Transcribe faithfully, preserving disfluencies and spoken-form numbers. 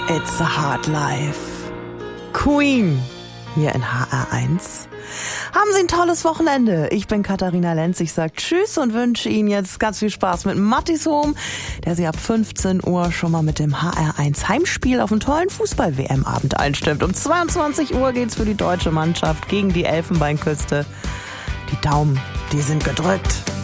It's a Hard Life. Queen hier in H R eins. Haben Sie ein tolles Wochenende. Ich bin Katharina Lenz. Ich sage Tschüss und wünsche Ihnen jetzt ganz viel Spaß mit Mattis Home, der Sie ab fünfzehn Uhr schon mal mit dem H R eins Heimspiel auf einen tollen Fußball-W M-Abend einstimmt. Um zweiundzwanzig Uhr geht's für die deutsche Mannschaft gegen die Elfenbeinküste. Die Daumen, die sind gedrückt.